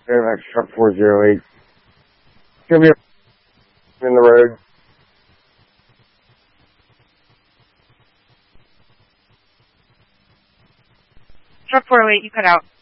Max Truck 408. Give me a in the road. Truck 408, you cut out.